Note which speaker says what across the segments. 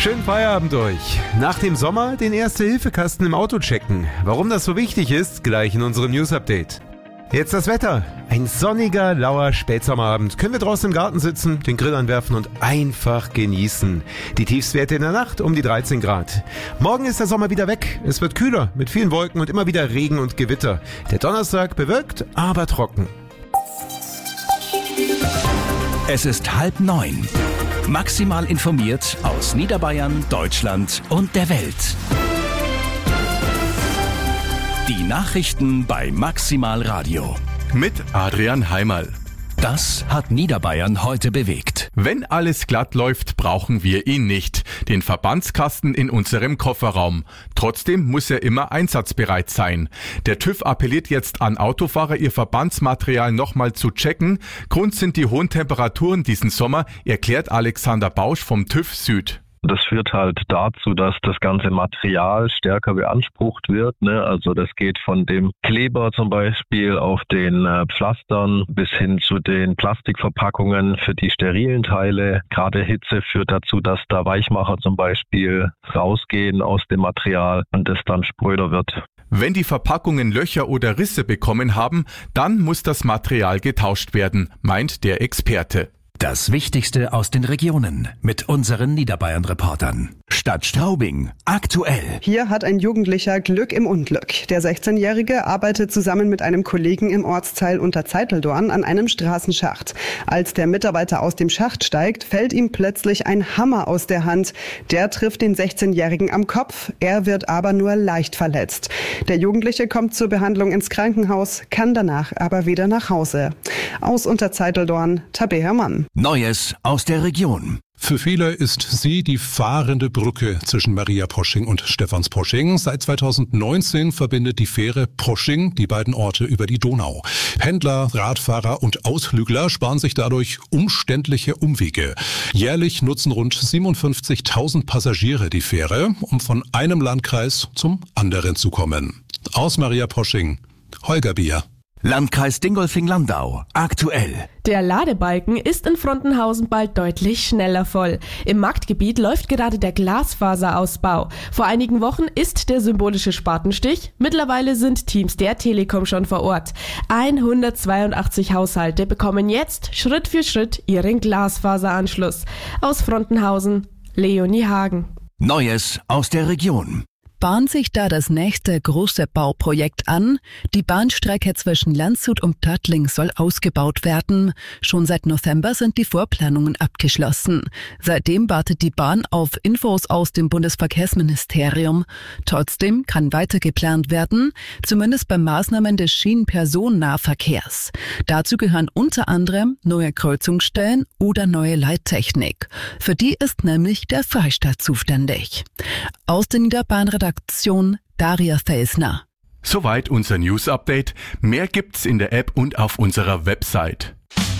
Speaker 1: Schönen Feierabend euch. Nach dem Sommer den Erste-Hilfe-Kasten im Auto checken. Warum das so wichtig ist, gleich in unserem News-Update. Jetzt das Wetter. Ein sonniger, lauer Spätsommerabend. Können wir draußen im Garten sitzen, den Grill anwerfen und einfach genießen. Die Tiefstwerte in der Nacht um die 13 Grad. Morgen ist der Sommer wieder weg. Es wird kühler, mit vielen Wolken und immer wieder Regen und Gewitter. Der Donnerstag bewölkt, aber trocken.
Speaker 2: Es ist 8:30. Maximal informiert aus Niederbayern, Deutschland und der Welt. Die Nachrichten bei Maximal Radio.
Speaker 3: Mit Adrian Heimerl.
Speaker 2: Das hat Niederbayern heute bewegt.
Speaker 3: Wenn alles glatt läuft, brauchen wir ihn nicht. Den Verbandskasten in unserem Kofferraum. Trotzdem muss er immer einsatzbereit sein. Der TÜV appelliert jetzt an Autofahrer, ihr Verbandsmaterial nochmal zu checken. Grund sind die hohen Temperaturen diesen Sommer, erklärt Alexander Bausch vom TÜV Süd.
Speaker 4: Das führt halt dazu, dass das ganze Material stärker beansprucht wird. Also das geht von dem Kleber zum Beispiel auf den Pflastern bis hin zu den Plastikverpackungen für die sterilen Teile. Gerade Hitze führt dazu, dass da Weichmacher zum Beispiel rausgehen aus dem Material und es dann spröder wird.
Speaker 3: Wenn die Verpackungen Löcher oder Risse bekommen haben, dann muss das Material getauscht werden, meint der Experte.
Speaker 2: Das Wichtigste aus den Regionen mit unseren Niederbayern-Reportern. Stadt Straubing, aktuell.
Speaker 5: Hier hat ein Jugendlicher Glück im Unglück. Der 16-Jährige arbeitet zusammen mit einem Kollegen im Ortsteil Unterzeiteldorn an einem Straßenschacht. Als der Mitarbeiter aus dem Schacht steigt, fällt ihm plötzlich ein Hammer aus der Hand. Der trifft den 16-Jährigen am Kopf, er wird aber nur leicht verletzt. Der Jugendliche kommt zur Behandlung ins Krankenhaus, kann danach aber wieder nach Hause. Aus Unterzeiteldorn, Tabea Mann.
Speaker 2: Neues aus der Region.
Speaker 6: Für viele ist sie die fahrende Brücke zwischen Maria-Posching und Stephansposching. Seit 2019 verbindet die Fähre Posching die beiden Orte über die Donau. Pendler, Radfahrer und Ausflügler sparen sich dadurch umständliche Umwege. Jährlich nutzen rund 57.000 Passagiere die Fähre, um von einem Landkreis zum anderen zu kommen. Aus Maria-Posching, Holger Bier.
Speaker 2: Landkreis Dingolfing-Landau, aktuell.
Speaker 7: Der Ladebalken ist in Frontenhausen bald deutlich schneller voll. Im Marktgebiet läuft gerade der Glasfaserausbau. Vor einigen Wochen ist der symbolische Spatenstich. Mittlerweile sind Teams der Telekom schon vor Ort. 182 Haushalte bekommen jetzt Schritt für Schritt ihren Glasfaseranschluss. Aus Frontenhausen, Leonie Hagen.
Speaker 2: Neues aus der Region.
Speaker 8: Bahnt sich da das nächste große Bauprojekt an. Die Bahnstrecke zwischen Landshut und Töttling soll ausgebaut werden. Schon seit November sind die Vorplanungen abgeschlossen. Seitdem wartet die Bahn auf Infos aus dem Bundesverkehrsministerium. Trotzdem kann weiter geplant werden, zumindest bei Maßnahmen des Schienenpersonennahverkehrs. Dazu gehören unter anderem neue Kreuzungsstellen oder neue Leittechnik. Für die ist nämlich der Freistaat zuständig. Aus der Niederbayern-Redaktion Daria Felsner.
Speaker 3: Soweit unser News-Update. Mehr gibt's in der App und auf unserer Website.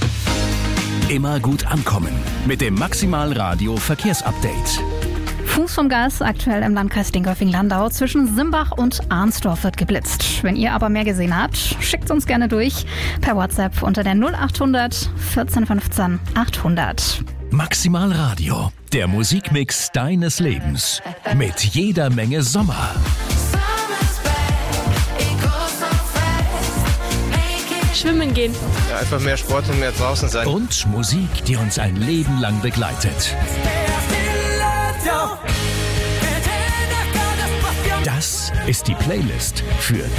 Speaker 2: Immer gut ankommen mit dem Maximal Radio Verkehrsupdate.
Speaker 9: Fuß vom Gas, aktuell im Landkreis Dingolfing-Landau. Zwischen Simbach und Arnsdorf wird geblitzt. Wenn ihr aber mehr gesehen habt, schickt uns gerne durch per WhatsApp unter der 0800 1415 800.
Speaker 2: Maximal Radio, der Musikmix deines Lebens. Mit jeder Menge Sommer.
Speaker 7: Schwimmen gehen.
Speaker 10: Ja, einfach mehr Sport und mehr draußen sein.
Speaker 2: Und Musik, die uns ein Leben lang begleitet. Das ist die Playlist für